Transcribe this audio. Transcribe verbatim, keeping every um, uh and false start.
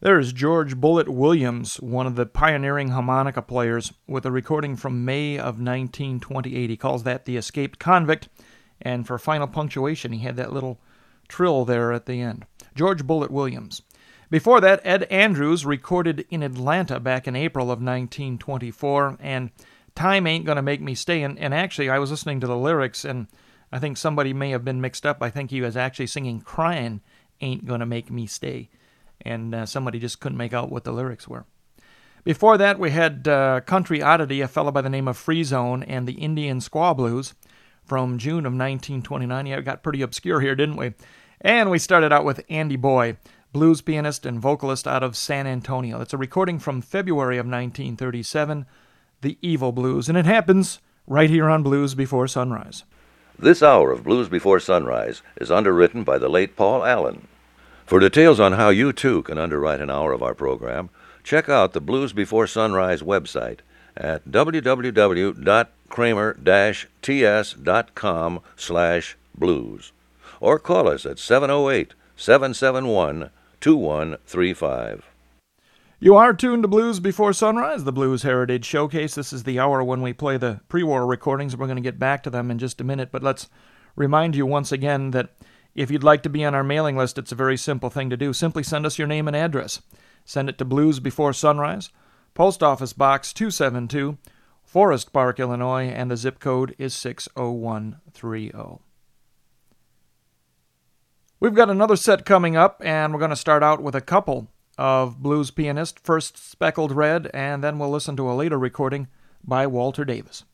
There's George Bullet Williams, one of the pioneering harmonica players, with a recording from May of nineteen twenty-eight. He calls that The Escaped Convict, and for final punctuation, he had that little trill there at the end. George Bullet Williams. Before that, Ed Andrews recorded in Atlanta back in April of nineteen twenty-four, and Time Ain't Gonna Make Me Stay. And, and actually, I was listening to the lyrics, and I think somebody may have been mixed up. I think he was actually singing Crying Ain't Gonna Make Me Stay. And uh, somebody just couldn't make out what the lyrics were. Before that, we had uh, Country Oddity, a fellow by the name of Free Zone, and the Indian Squaw Blues from June of nineteen twenty-nine. Yeah, it got pretty obscure here, didn't we? And we started out with Andy Boy, blues pianist and vocalist out of San Antonio. It's a recording from February of nineteen thirty-seven, The Evil Blues, and it happens right here on Blues Before Sunrise. This hour of Blues Before Sunrise is underwritten by the late Paul Allen. For details on how you, too, can underwrite an hour of our program, check out the Blues Before Sunrise website at w w w dot kramer dash t s dot com slash blues or call us at seven oh eight, seven seven one, two one three five. You are tuned to Blues Before Sunrise, the Blues Heritage Showcase. This is the hour when we play the pre-war recordings. We're going to get back to them in just a minute, but let's remind you once again that if you'd like to be on our mailing list, it's a very simple thing to do. Simply send us your name and address. Send it to Blues Before Sunrise, Post Office Box two seven two, Forest Park, Illinois, and the zip code is six oh one three oh. We've got another set coming up, and we're going to start out with a couple of blues pianists, first Speckled Red, and then we'll listen to a later recording by Walter Davis.